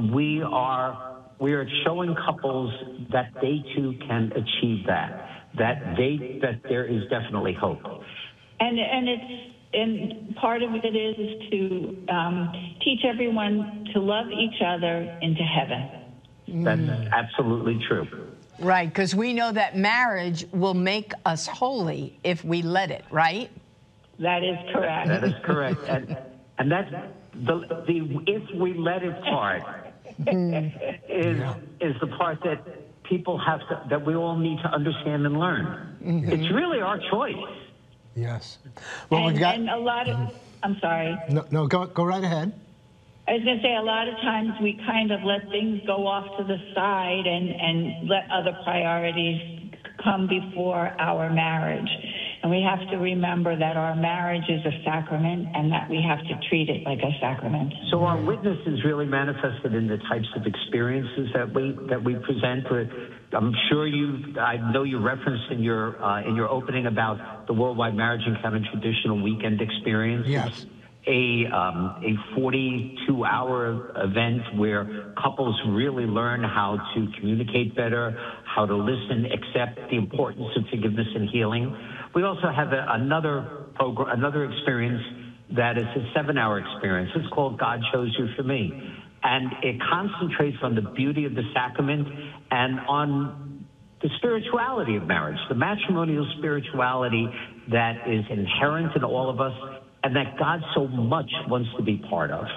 we are showing couples that they too can achieve that there is definitely hope. And part of it is to teach everyone to love each other into heaven. That's absolutely true. Right, because we know that marriage will make us holy if we let it, right? That is correct. That is correct. And that's the if we let it part is the part that people that we all need to understand and learn. It's really our choice. Yes. Well, we've got... And a lot of... I'm sorry. No, go right ahead. I was going to say, a lot of times we kind of let things go off to the side and let other priorities come before our marriage. And we have to remember that our marriage is a sacrament and that we have to treat it like a sacrament. So our witness is really manifested in the types of experiences that we present. I'm sure I know you referenced in your opening about the Worldwide Marriage Encounter Traditional Weekend Experience. Yes. A 42-hour event where couples really learn how to communicate better, how to listen, accept the importance of forgiveness and healing. We also have another experience that is a 7-hour experience. It's called God Chose You for Me. And it concentrates on the beauty of the sacrament and on the spirituality of marriage, the matrimonial spirituality that is inherent in all of us and that God so much wants to be part of.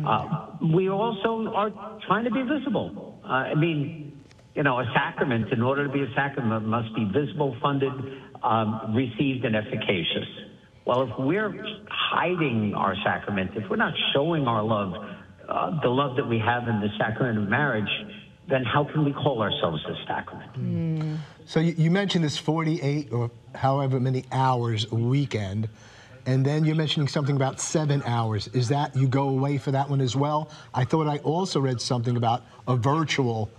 We also are trying to be visible. I mean, you know, a sacrament, in order to be a sacrament, must be visible, funded, received, and efficacious. Well, if we're hiding our sacrament, if we're not showing our love, the love that we have in the sacrament of marriage, then how can we call ourselves a sacrament? So you mentioned this 48 or however many hours a weekend, and then you're mentioning something about 7 hours. Is that you go away for that one as well? I thought I also read something about a virtual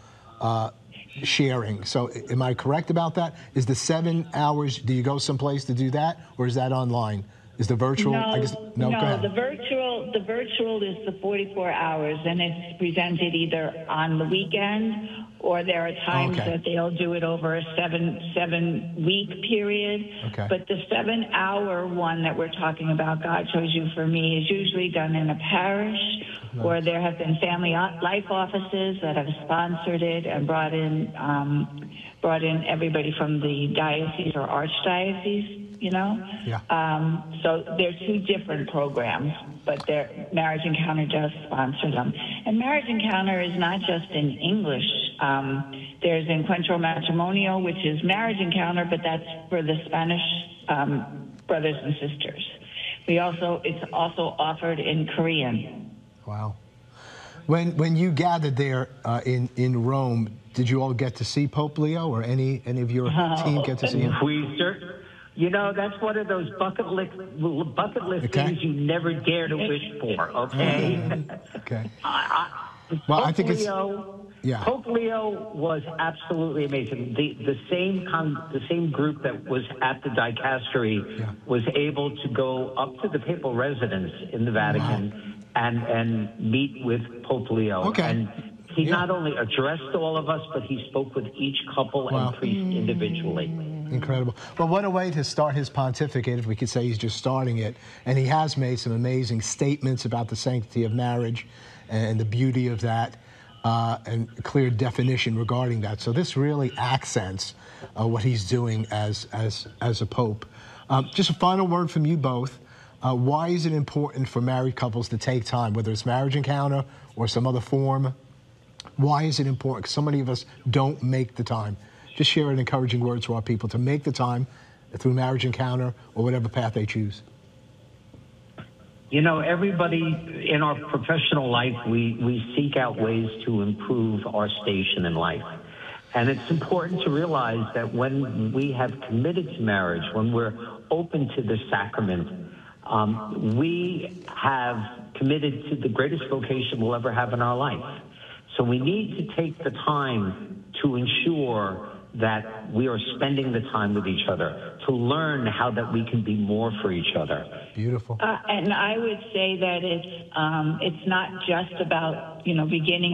sharing. So am I correct about that? Is the 7 hours, do you go someplace to do that, or is that online? Is the virtual? No, I guess, no, go ahead. The virtual is the 44 hours, and it's presented either on the weekend or there are times that they'll do it over a seven week period. Okay. But the 7-hour one that we're talking about, God Chose You for Me, is usually done in a parish, or there have been family life offices that have sponsored it and brought in everybody from the diocese or archdiocese, you know? Yeah. So they're two different programs, but Marriage Encounter does sponsor them. And Marriage Encounter is not just in English. There's Encuentro Matrimonial, which is Marriage Encounter, but that's for the Spanish brothers and sisters. It's also offered in Korean. Wow. When you gathered there in Rome, did you all get to see Pope Leo, or any of your team get to see him? You know, that's one of those bucket list things you never dare to wish for. Okay. Okay. Pope Leo was absolutely amazing. The same group that was at the dicastery was able to go up to the papal residence in the Vatican and meet with Pope Leo. Okay. And he not only addressed all of us, but he spoke with each couple and priest individually. Incredible. Well, what a way to start his pontificate, if we could say he's just starting it. And he has made some amazing statements about the sanctity of marriage and the beauty of that, and a clear definition regarding that. So this really accents what he's doing as a pope. Just a final word from you both. Why is it important for married couples to take time, whether it's Marriage Encounter or some other form? Why is it important? Because so many of us don't make the time. Just share an encouraging words to our people to make the time through Marriage Encounter or whatever path they choose. You know, everybody in our professional life, we seek out ways to improve our station in life. And it's important to realize that when we have committed to marriage, when we're open to the sacrament, we have committed to the greatest vocation we'll ever have in our life. So we need to take the time to ensure that we are spending the time with each other, to learn how that we can be more for each other. Beautiful. And I would say that it's not just about, beginning